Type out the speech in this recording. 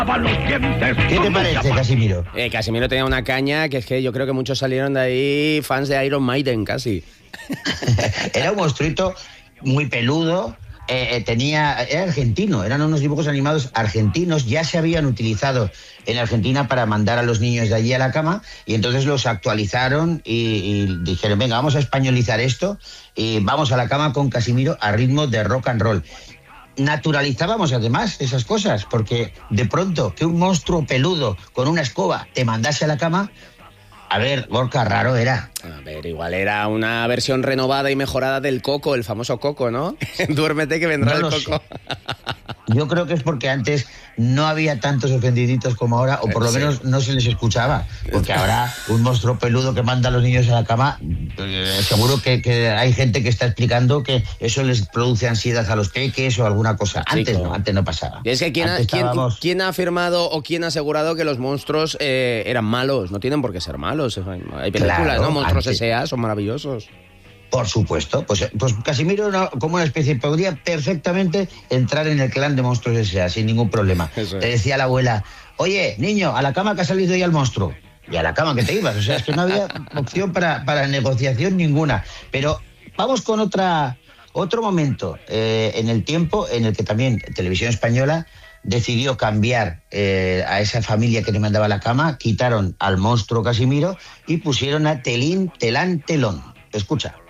¿Qué te parece, Casimiro? Casimiro tenía una caña que es que yo creo que muchos salieron de ahí fans de Iron Maiden, casi. Era un monstruito muy peludo. Era argentino, eran unos dibujos animados argentinos, ya se habían utilizado en Argentina para mandar a los niños de allí a la cama, y entonces los actualizaron y dijeron, venga, vamos a españolizar esto y vamos a la cama con Casimiro a ritmo de rock and roll. Naturalizábamos además esas cosas, porque de pronto que un monstruo peludo con una escoba te mandase a la cama, a ver, Gorka, raro era. A ver, igual era una versión renovada y mejorada del Coco, el famoso Coco, ¿no? Duérmete que vendrá el Coco. Yo creo que es porque antes no había tantos ofendiditos como ahora, o por lo menos no se les escuchaba, porque ahora un monstruo peludo que manda a los niños a la cama, seguro que hay gente que está explicando que eso les produce ansiedad a los peques o alguna cosa. Antes no pasaba. Y es que ¿quién ha afirmado o quién ha asegurado que los monstruos eran malos? No tienen por qué ser malos. Hay películas, claro, ¿no? Monstruos S.A. son maravillosos. Por supuesto, pues Casimiro, como una especie, podría perfectamente entrar en el clan de Monstruos S.A. sin ningún problema. Te decía la abuela, oye, niño, a la cama que ha salido ya el monstruo. Y a la cama que te ibas, o sea, es que no había opción para negociación ninguna. Pero vamos con otro momento en el tiempo en el que también Televisión Española decidió cambiar a esa familia que le mandaba a la cama, quitaron al monstruo Casimiro y pusieron a Telín, Telán, Telón. Escucha.